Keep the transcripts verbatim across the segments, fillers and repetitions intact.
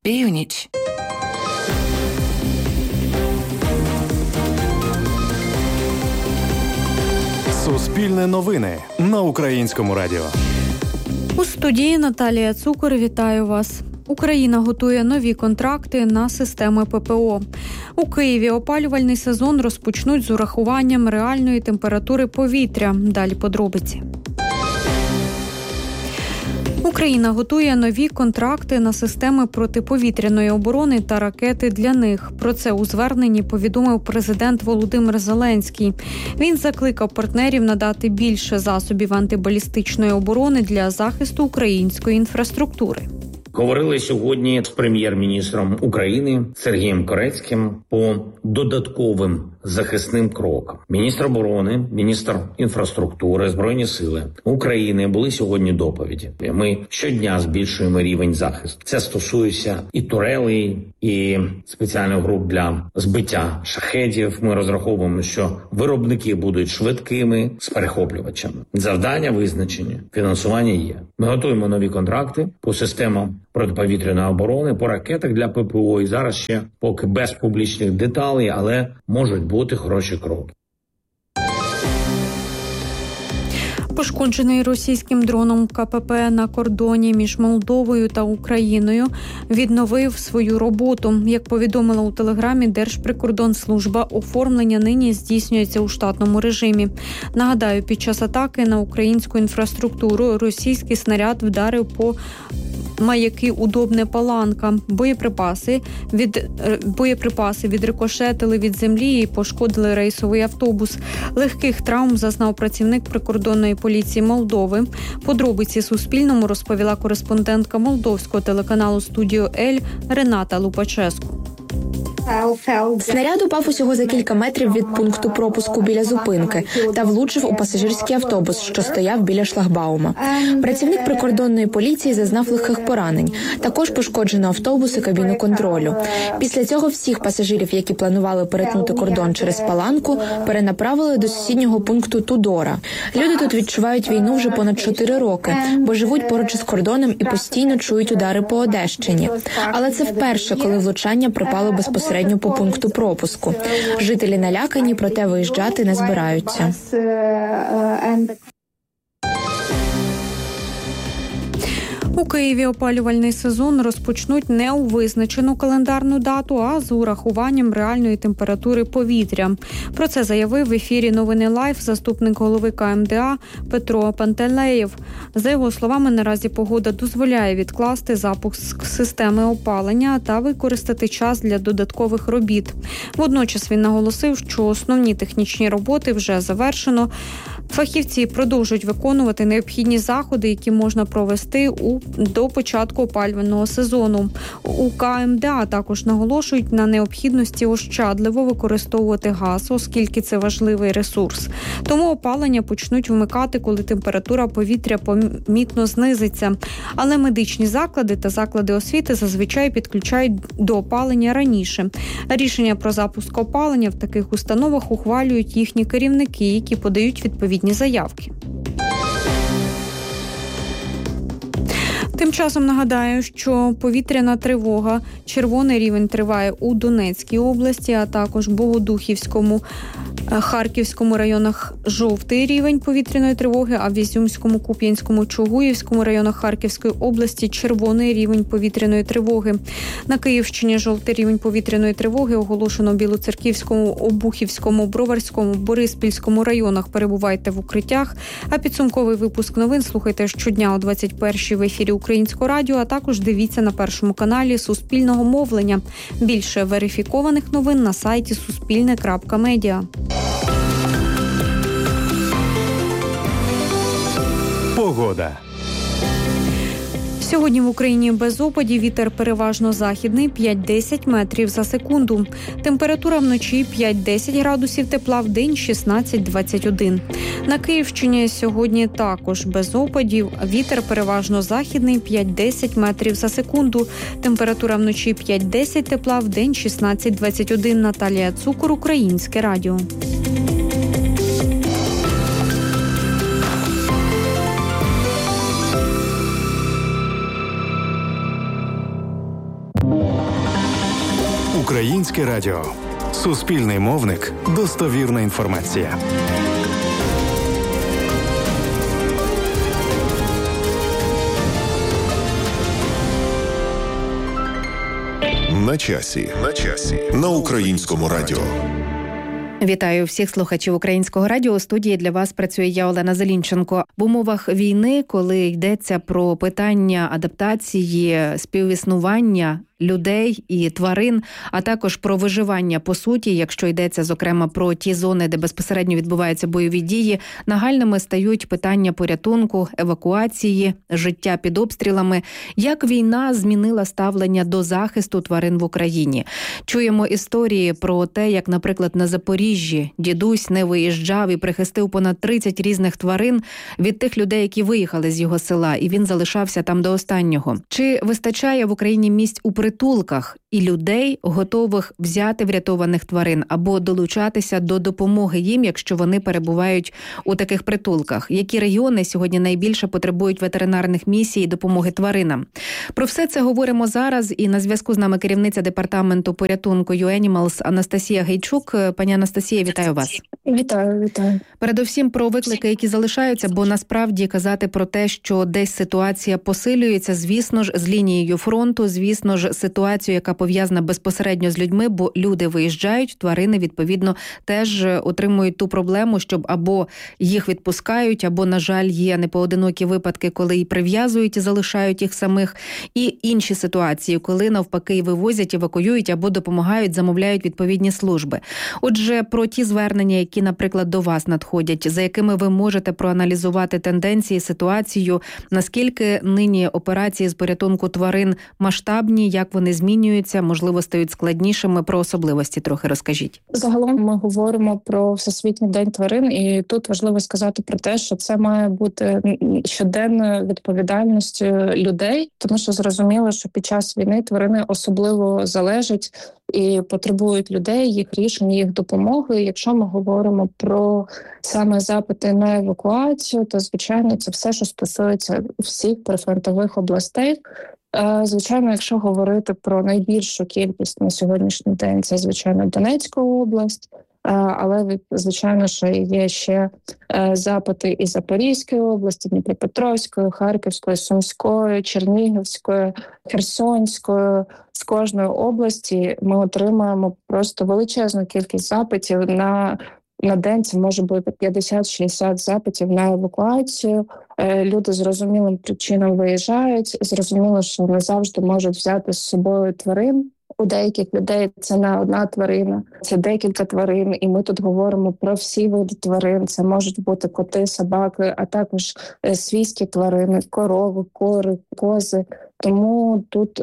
Північ. Суспільне новини на Українському радіо. У студії Наталія Цукор. Вітаю вас. Україна готує нові контракти на системи ППО. У Києві опалювальний сезон розпочнуть з урахуванням реальної температури повітря. Далі подробиці. Україна готує нові контракти на системи протиповітряної оборони та ракети для них. Про це у зверненні повідомив президент Володимир Зеленський. Він закликав партнерів надати більше засобів антибалістичної оборони для захисту української інфраструктури. Говорили сьогодні з прем'єр-міністром України Сергієм Корецьким по додатковим захисним крокам. Міністр оборони, міністр інфраструктури, Збройні сили України були сьогодні доповіді. Ми щодня збільшуємо рівень захисту. Це стосується і турелей, і спеціальних груп для збиття шахедів. Ми розраховуємо, що виробники будуть швидкими з перехоплювачами. Завдання визначені, фінансування є. Ми готуємо нові контракти по системам протиповітряної оборони, по ракетах для ППО. І зараз ще поки без публічних деталей, але можуть бути хороші кроки. Пошкоджений російським дроном КПП на кордоні між Молдовою та Україною відновив свою роботу. Як повідомила у телеграмі Держприкордонслужба, оформлення нині здійснюється у штатному режимі. Нагадаю, під час атаки на українську інфраструктуру російський снаряд вдарив по маяки Удобне Паланка. Боєприпаси від боєприпаси відрикошетили від землі і пошкодили рейсовий автобус. Легких травм зазнав працівник прикордонної поліції Молдови. Подробиці Суспільному розповіла кореспондентка молдовського телеканалу «Студіо Ель» Рената Лупаческу. Снаряд упав усього за кілька метрів від пункту пропуску біля зупинки та влучив у пасажирський автобус, що стояв біля шлагбаума. Працівник прикордонної поліції зазнав легких поранень. Також пошкоджено автобус і кабіну контролю. Після цього всіх пасажирів, які планували перетнути кордон через Паланку, перенаправили до сусіднього пункту Тудора. Люди тут відчувають війну вже понад чотири роки, бо живуть поруч із кордоном і постійно чують удари по Одещині. Але це вперше, коли влучання припало безпосередньо по пункту пропуску. Жителі налякані, проте виїжджати не збираються. У Києві опалювальний сезон розпочнуть не у визначену календарну дату, а з урахуванням реальної температури повітря. Про це заявив в ефірі «Новини Лайф» заступник голови КМДА Петро Пантелеєв. За його словами, наразі погода дозволяє відкласти запуск системи опалення та використати час для додаткових робіт. Водночас він наголосив, що основні технічні роботи вже завершено. Фахівці продовжують виконувати необхідні заходи, які можна провести у до початку опалювального сезону. У КМДА також наголошують на необхідності ощадливо використовувати газ, оскільки це важливий ресурс. Тому опалення почнуть вмикати, коли температура повітря помітно знизиться. Але медичні заклади та заклади освіти зазвичай підключають до опалення раніше. Рішення про запуск опалення в таких установах ухвалюють їхні керівники, які подають відповідні заявки. Тим часом нагадаю, що повітряна тривога, червоний рівень триває у Донецькій області, а також Богодухівському, Харківському районах жовтий рівень повітряної тривоги, а в Ізюмському, Куп'янському, Чугуївському районах Харківської області червоний рівень повітряної тривоги. На Київщині жовтий рівень повітряної тривоги оголошено в Білоцерківському, Обухівському, Броварському, Бориспільському районах. Перебувайте в укриттях. А підсумковий випуск новин слухайте щодня о двадцять першій в ефірі Українського радіо, а також дивіться на першому каналі Суспільного мовлення. Більше верифікованих новин на сайті суспільне крапка медіа. Погода. Сьогодні в Україні без опадів, вітер переважно західний п'ять-десять метрів за секунду. Температура вночі п'ять-десять градусів тепла, в день шістнадцять-двадцять один. На Київщині сьогодні також без опадів, вітер переважно західний п'ять-десять метрів за секунду. Температура вночі п'ять-десять тепла, в день шістнадцять-двадцять один. Наталія Цукор, Українське радіо. Українське радіо. Суспільний мовник. Достовірна інформація. На часі. На часі. На Українському радіо. Вітаю всіх слухачів Українського радіо. У студії для вас працює я, Олена Зелінченко. В умовах війни, коли йдеться про питання адаптації, співіснування людей і тварин, а також про виживання по суті, якщо йдеться, зокрема, про ті зони, де безпосередньо відбуваються бойові дії, нагальними стають питання порятунку, евакуації, життя під обстрілами. Як війна змінила ставлення до захисту тварин в Україні? Чуємо історії про те, як, наприклад, на Запоріжжі дідусь не виїжджав і прихистив понад тридцять різних тварин від тих людей, які виїхали з його села, і він залишався там до останнього. Чи вистачає в Україні місць у притулках і людей, готових взяти врятованих тварин або долучатися до допомоги їм, якщо вони перебувають у таких притулках? Які регіони сьогодні найбільше потребують ветеринарних місій і допомоги тваринам? Про все це говоримо зараз, і на зв'язку з нами керівниця департаменту порятунку ю Animals Анастасія Гейчук. Пані Анастасія, вітаю вас. Вітаю, вітаю. Передовсім про виклики, які залишаються, бо насправді казати про те, що десь ситуація посилюється, звісно ж, з лінією фронту, звісно ж, ситуацію, яка пов'язана безпосередньо з людьми, бо люди виїжджають, тварини, відповідно, теж отримують ту проблему, щоб або їх відпускають, або, на жаль, є непоодинокі випадки, коли і прив'язують, і залишають їх самих, і інші ситуації, коли навпаки вивозять, евакуюють або допомагають, замовляють відповідні служби. Отже, про ті звернення, які, наприклад, до вас надходять, за якими ви можете проаналізувати тенденції, ситуацію, наскільки нині операції з порятунку тварин масштабні, як вони змінюються, можливо, стають складнішими, про особливості трохи розкажіть. Загалом ми говоримо про Всесвітній день тварин, і тут важливо сказати про те, що це має бути щоденною відповідальністю людей, тому що зрозуміло, що під час війни тварини особливо залежать і потребують людей, їх рішень, їх допомоги. Якщо ми говоримо про саме запити на евакуацію, то, звичайно, це все, що стосується всіх прифронтових областей. Звичайно, якщо говорити про найбільшу кількість на сьогоднішній день, це, звичайно, Донецька область, але, звичайно, що є ще запити і Запорізької області, Дніпропетровської, Харківської, Сумської, Чернігівської, Херсонської. З кожної області ми отримуємо просто величезну кількість запитів на На день. Це може бути п'ятдесят-шістдесят запитів на евакуацію. Люди з зрозумілим причинам виїжджають. Зрозуміло, що не завжди можуть взяти з собою тварин. У деяких людей це не одна тварина, це декілька тварин. І ми тут говоримо про всі види тварин. Це можуть бути коти, собаки, а також свійські тварини, корови, кори, кози. Тому тут,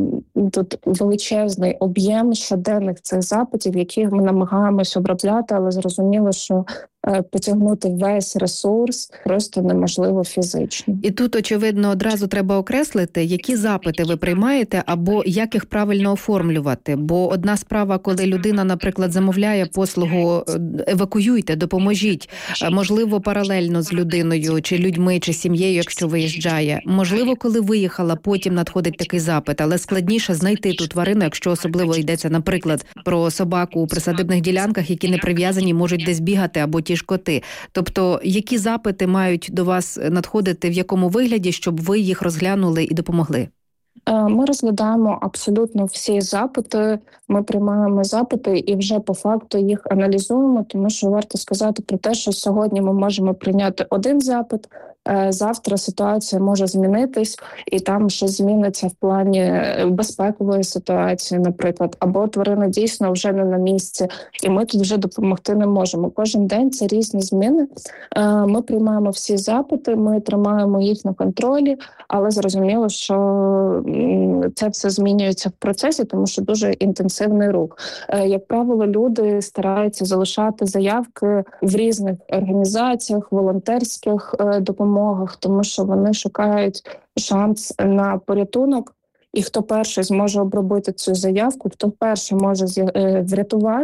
тут величезний об'єм щоденних цих запитів, які ми намагаємось обробляти, але зрозуміло, що потягнути весь ресурс просто неможливо фізично. І тут, очевидно, одразу треба окреслити, які запити ви приймаєте або як їх правильно оформлювати. Бо одна справа, коли людина, наприклад, замовляє послугу «евакуюйте, допоможіть», можливо, паралельно з людиною, чи людьми, чи сім'єю, якщо виїжджає. Можливо, коли виїхала, потім надходить такий запит, але складніше знайти ту тварину, якщо особливо йдеться, наприклад, про собаку у присадибних ділянках, які не прив'язані, можуть десь бігати або ті ж коти. Тобто, які запити мають до вас надходити, в якому вигляді, щоб ви їх розглянули і допомогли? Ми розглядаємо абсолютно всі запити, ми приймаємо запити і вже по факту їх аналізуємо, тому що варто сказати про те, що сьогодні ми можемо прийняти один запит, завтра ситуація може змінитись, і там щось зміниться в плані безпекової ситуації, наприклад, або тварина дійсно вже не на місці, і ми тут вже допомогти не можемо. Кожен день це різні зміни. Ми приймаємо всі запити, ми тримаємо їх на контролі, але зрозуміло, що це все змінюється в процесі, тому що дуже інтенсивний рух. Як правило, люди стараються залишати заявки в різних організаціях, волонтерських допомогах, тому що вони шукають шанс на порятунок. І хто перший зможе обробити цю заявку, хто перший може врятувати,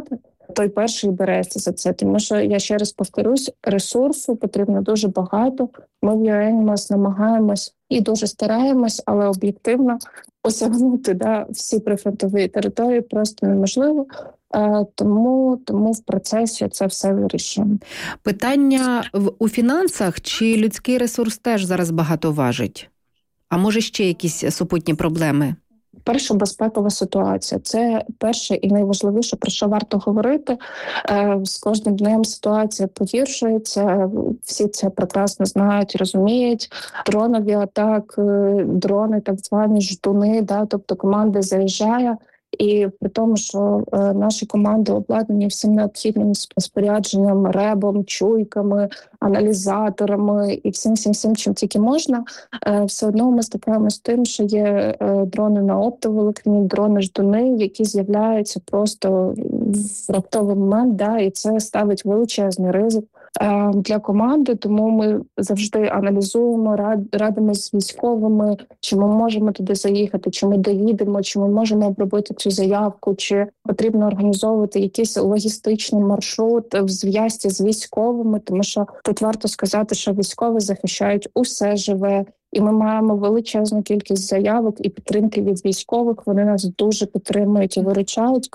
той перший береться за це. Тому що, я ще раз повторюсь, ресурсу потрібно дуже багато. Ми в Юенімас намагаємось і дуже стараємось, але об'єктивно осягнути да, всі прифронтові території просто неможливо. Е, тому, тому в процесі це все вирішуємо. Питання в, у фінансах чи людський ресурс теж зараз багато важить? А може ще якісь супутні проблеми? Перша безпекова ситуація – це перше і найважливіше, про що варто говорити. З кожним днем ситуація погіршується, всі це прекрасно знають, розуміють. Дронові атаки, дрони, так звані ждуни, да, тобто команда заїжджає, і при тому, що е, наші команди обладнані всім необхідним спорядженням, ребом, чуйками, аналізаторами і всім, всім, всім, чим тільки можна, е, все одно ми стикаємося з тим, що є е, дрони на оптоволокні, дрони-ждуни, які з'являються просто в раптовий момент, да, і це ставить величезний ризик е, для команди, тому ми завжди аналізуємо, рад, радимося з військовими, чи ми можемо туди заїхати, чи ми доїдемо, чи ми можемо обробити цю заявку, чи потрібно організовувати якийсь логістичний маршрут в зв'язці з військовими, тому що тут варто сказати, що військові захищають усе живе, і ми маємо величезну кількість заявок і підтримки від військових, вони нас дуже підтримують і виручають.